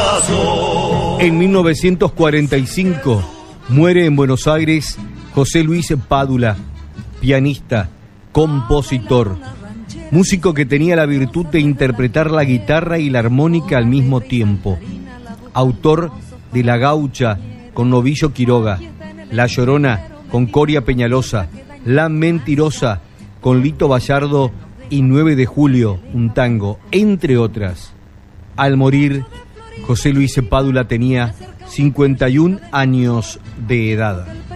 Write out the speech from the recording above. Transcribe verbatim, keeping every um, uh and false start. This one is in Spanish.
corazón. En mil novecientos cuarenta y cinco muere en Buenos Aires José Luis Pádula, pianista, compositor, músico que tenía la virtud de interpretar la guitarra y la armónica al mismo tiempo, autor de La Gaucha con Novillo Quiroga, La Llorona con Coria Peñalosa, La Mentirosa con Lito Bayardo y nueve de julio, un tango, entre otras. Al morir, José Luis Pádula tenía cincuenta y un años de edad.